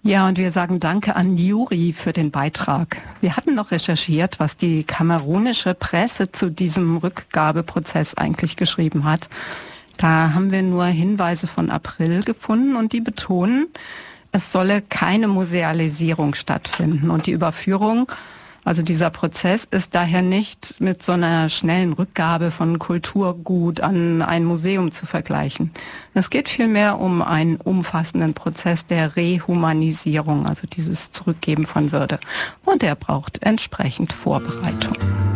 Ja, und wir sagen Danke an Juri für den Beitrag. Wir hatten noch recherchiert, was die kamerunische Presse zu diesem Rückgabeprozess eigentlich geschrieben hat. Da haben wir nur Hinweise von April gefunden und die betonen, es solle keine Musealisierung stattfinden und die Überführung, also dieser Prozess, ist daher nicht mit so einer schnellen Rückgabe von Kulturgut an ein Museum zu vergleichen. Es geht vielmehr um einen umfassenden Prozess der Rehumanisierung, also dieses Zurückgeben von Würde. Und er braucht entsprechend Vorbereitung.